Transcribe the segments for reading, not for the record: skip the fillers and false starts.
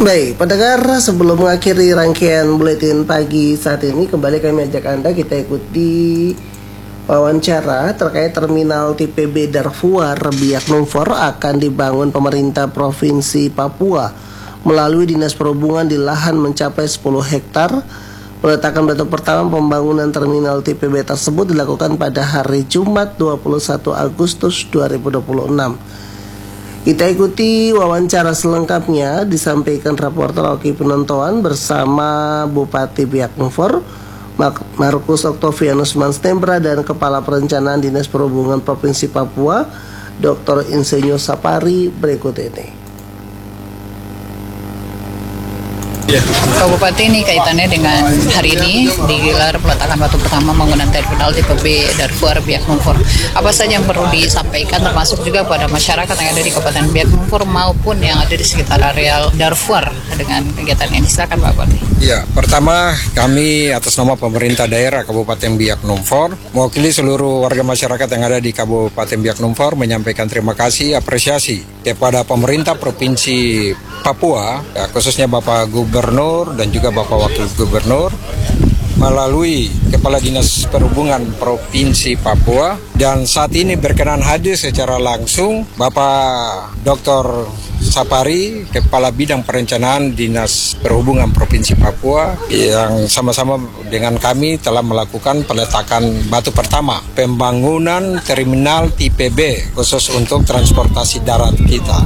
Baik, pendengar, sebelum mengakhiri rangkaian buletin pagi saat ini, kembali kami ajak Anda kita ikuti wawancara terkait terminal TPB Darfur Biak Numfor akan dibangun pemerintah Provinsi Papua melalui Dinas Perhubungan di lahan mencapai 10 hektar. Peletakan batu pertama pembangunan terminal TPB tersebut dilakukan pada hari Jumat 21 Agustus 2026. Kita ikuti wawancara selengkapnya disampaikan reporter Oki Penontoan bersama Bupati Biak Numfor, Markus Octavianus Manstembra, dan Kepala Perencanaan Dinas Perhubungan Provinsi Papua, Dr. Insinyur Sapari berikut ini. Pak Bupati, ini kaitannya dengan hari ini digelar peletakan batu pertama bangunan terminal TPB Darfur Biak Numfor. Apa saja yang perlu disampaikan termasuk juga pada masyarakat yang ada di Kabupaten Biak Numfor maupun yang ada di sekitar areal Darfur dengan kegiatan ini? Silakan Pak Bupati. Ya, pertama kami atas nama pemerintah daerah Kabupaten Biak Numfor mewakili seluruh warga masyarakat yang ada di Kabupaten Biak Numfor menyampaikan terima kasih, apresiasi kepada pemerintah Provinsi Papua, ya, khususnya Bapak Gubernur dan juga Bapak Wakil Gubernur melalui Kepala Dinas Perhubungan Provinsi Papua, dan saat ini berkenan hadir secara langsung Bapak Dr. Sapari, Kepala Bidang Perencanaan Dinas Perhubungan Provinsi Papua, yang sama-sama dengan kami telah melakukan peletakan batu pertama pembangunan terminal TPB khusus untuk transportasi darat kita.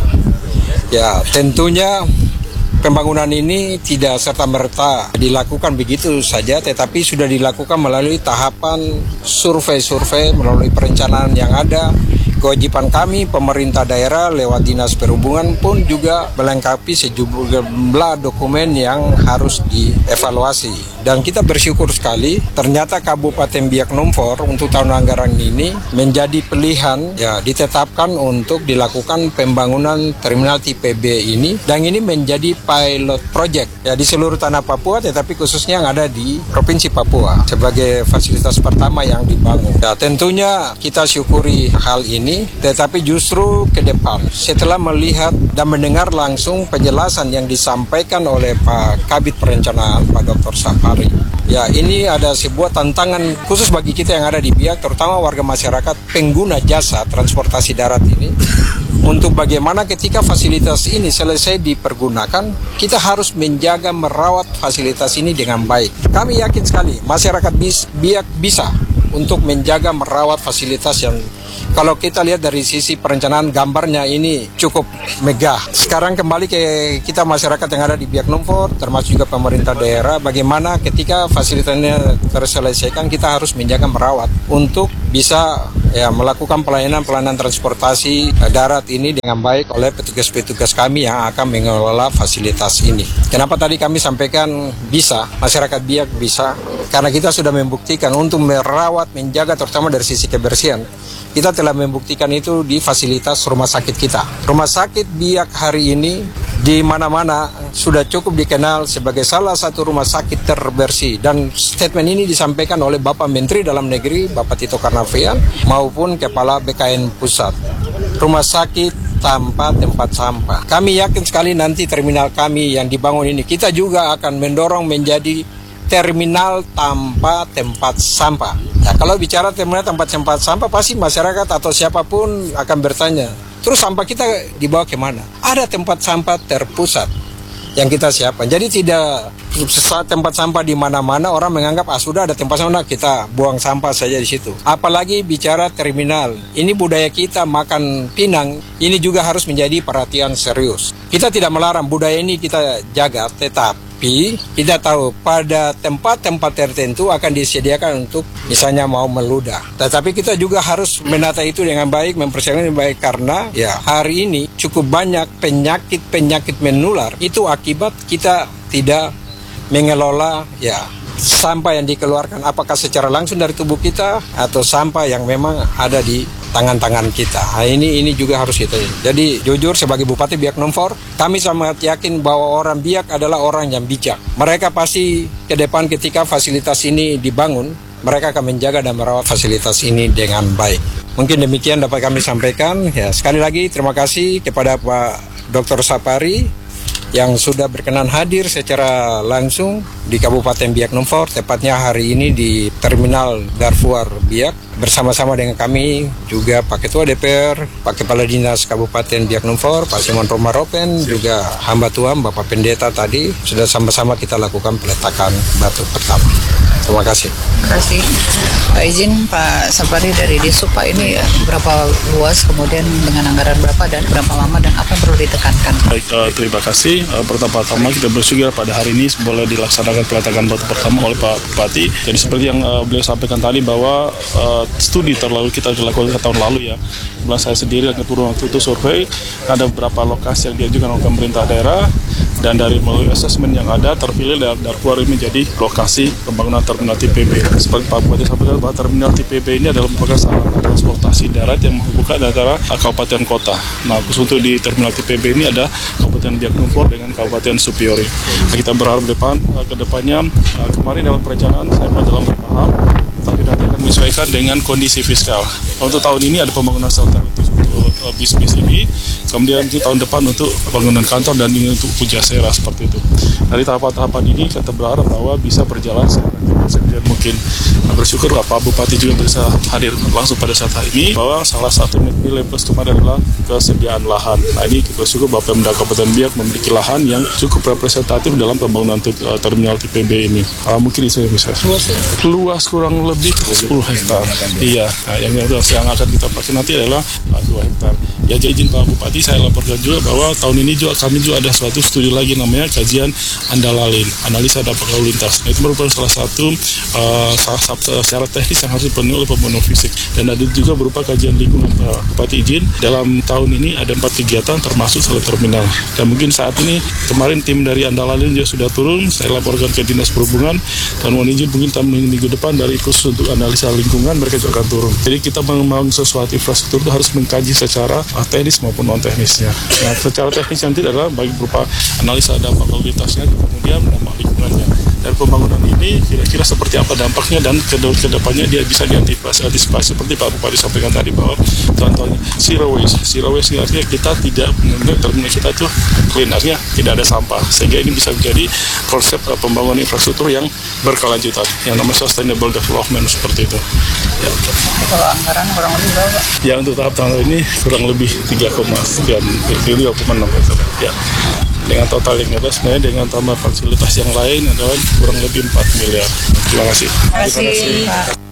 Ya, tentunya pembangunan ini tidak serta-merta dilakukan begitu saja, tetapi sudah dilakukan melalui tahapan survei-survei, melalui perencanaan yang ada. Kewajiban kami pemerintah daerah lewat Dinas Perhubungan pun juga melengkapi sejumlah dokumen yang harus dievaluasi. Dan kita bersyukur sekali ternyata Kabupaten Biak Numfor untuk tahun anggaran ini menjadi pilihan, ya, ditetapkan untuk dilakukan pembangunan terminal TPB ini, dan ini menjadi pilot project, ya, di seluruh tanah Papua, tetapi khususnya yang ada di Provinsi Papua sebagai fasilitas pertama yang dibangun. Ya, tentunya kita syukuri hal ini, tetapi justru ke depan setelah melihat dan mendengar langsung penjelasan yang disampaikan oleh Pak Kabid Perencanaan, Pak Dr. Sapari, ya, ini ada sebuah tantangan khusus bagi kita yang ada di Biak, terutama warga masyarakat pengguna jasa transportasi darat ini, untuk bagaimana ketika fasilitas ini selesai dipergunakan, kita harus menjaga merawat fasilitas ini dengan baik. Kami yakin sekali masyarakat Biak bisa untuk menjaga merawat fasilitas yang, kalau kita lihat dari sisi perencanaan gambarnya ini cukup megah. Sekarang kembali ke kita masyarakat yang ada di Biak Numfor, termasuk juga pemerintah daerah, bagaimana ketika fasilitasnya terselesaikan kita harus menjaga merawat untuk bisa, ya, melakukan pelayanan transportasi darat ini dengan baik oleh petugas-petugas kami yang akan mengelola fasilitas ini. Kenapa tadi kami sampaikan bisa, masyarakat Biak bisa? Karena kita sudah membuktikan untuk merawat, menjaga terutama dari sisi kebersihan. Kita telah membuktikan itu di fasilitas rumah sakit kita. Rumah sakit Biak hari ini di mana-mana sudah cukup dikenal sebagai salah satu rumah sakit terbersih, dan statement ini disampaikan oleh Bapak Menteri Dalam Negeri, Bapak Tito Karnavian, maupun Kepala BKN Pusat. Rumah sakit tanpa tempat sampah. Kami yakin sekali nanti terminal kami yang dibangun ini kita juga akan mendorong menjadi terminal tanpa tempat sampah. Ya, kalau bicara terminal tempat sampah, pasti masyarakat atau siapapun akan bertanya, terus sampah kita dibawa kemana? Ada tempat sampah terpusat yang kita siapkan. Jadi tidak tempat sampah di mana-mana, orang menganggap sudah ada tempat sampah, kita buang sampah saja di situ. Apalagi bicara terminal, ini budaya kita makan pinang, ini juga harus menjadi perhatian serius. Kita tidak melarang budaya ini kita jaga, tetapi kita tahu pada tempat-tempat tertentu akan disediakan untuk misalnya mau meludah. Tetapi kita juga harus menata itu dengan baik, mempersiapkan dengan baik, karena ya hari ini cukup banyak penyakit menular itu akibat kita tidak mengelola, ya, sampah yang dikeluarkan, apakah secara langsung dari tubuh kita atau sampah yang memang ada di tangan-tangan kita. Nah, ini juga harus kita. Jadi jujur sebagai Bupati Biak Numfor, kami sangat yakin bahwa orang Biak adalah orang yang bijak. Mereka pasti ke depan ketika fasilitas ini dibangun, mereka akan menjaga dan merawat fasilitas ini dengan baik. Mungkin demikian dapat kami sampaikan. Ya, sekali lagi terima kasih kepada Pak Dr. Sapari yang sudah berkenan hadir secara langsung di Kabupaten Biak Numfor, tepatnya hari ini di Terminal Darfur Biak, bersama-sama dengan kami juga Pak Ketua DPR, Pak Kepala Dinas Kabupaten Biak Numfor, Pak Simon Romaropen, juga hamba Tuhan Bapak Pendeta tadi sudah sama-sama kita lakukan peletakan batu pertama. Terima kasih. Terima kasih. Pak izin Pak Sapari dari Disub, Pak, ini berapa luas, kemudian dengan anggaran berapa dan berapa lama dan apa yang perlu ditekankan? Baik, terima kasih. Pertama-tama kita bersyukur pada hari ini boleh dilaksanakan peletakan batu pertama oleh Pak Bupati. Jadi seperti yang beliau sampaikan tadi bahwa studi terlalu kita dilakukan tahun lalu ya. Kebetulan saya sendiri yang turun waktu itu survei, ada beberapa lokasi yang diajukan oleh pemerintah daerah, dan dari melalui asesmen yang ada terpilih Darfur ini menjadi lokasi pembangunan terminal TPB. Seperti Pak Bupati sampaikan bahwa terminal TPB ini adalah merupakan sarana transportasi darat yang menghubungkan antara kabupaten kota. Nah, khusus untuk di terminal TPB ini ada Kabupaten Biak Numfor dengan Kabupaten Supiori. Nah, kita berharap ke depannya, kemarin dalam perencanaan saya dalam paham, tapi nanti akan menyesuaikan dengan kondisi fiskal. Untuk tahun ini ada pembangunan shelter untuk bis-bis ini, kemudian di tahun depan untuk bangunan kantor dan ini untuk Pujasera seperti itu. Dari tahapan-tahapan ini kita berharap bahwa bisa berjalan secara mungkin. Bersyukur Pak Bupati juga bisa hadir langsung pada saat hari ini, bahwa salah satu nilai plus kemarin adalah kesediaan lahan. Nah, ini kita bersyukur bahwa Pemda Kabupaten Biak memiliki lahan yang cukup representatif dalam pembangunan terminal TPB ini. Mungkin itu yang bisa. Luas kurang lebih 10 hektar. Iya, nah, yang akan kita pakai nanti adalah 2 hektar. Ya, jadi izin Pak Bupati, saya laporkan juga bahwa tahun ini juga kami juga ada suatu studi lagi namanya kajian Andalalin, analisa dampak lalu lintas. Nah, itu merupakan salah satu secara teknis yang harus dipenuhi oleh pembangunan fisik, dan ada juga berupa kajian lingkungan. Pak Bupati izin dalam tahun ini ada 4 kegiatan termasuk salah terminal, dan mungkin saat ini kemarin tim dari Andalalin juga sudah turun, saya laporkan ke Dinas Perhubungan, dan mohon izin mungkin minggu depan dari khusus untuk analisa lingkungan mereka juga akan turun. Jadi kita membangun sesuatu infrastruktur itu harus mengkaji secara teknis maupun non teknisnya. Nah, secara teknis nanti adalah bagi berupa analisa dampak lalu lintasnya, kemudian dampak lingkungannya. Dan pembangunan ini kira-kira seperti apa dampaknya, dan ke depannya dia bisa diantisipasi seperti Pak Bupati sampaikan tadi, bahwa contohnya zero waste ini artinya kita tidak terminal kita itu clean, artinya tidak ada sampah, sehingga ini bisa menjadi konsep pembangunan infrastruktur yang berkelanjutan yang namanya sustainable development seperti itu ya. Kalau anggaran kurang lebih berapa? Ya, untuk tahap tahun ini kurang lebih 3,6 ya. Dengan total yang ada sebenarnya dengan tambah fasilitas yang lain adalah kurang lebih 4 miliar. Terima kasih. Terima kasih.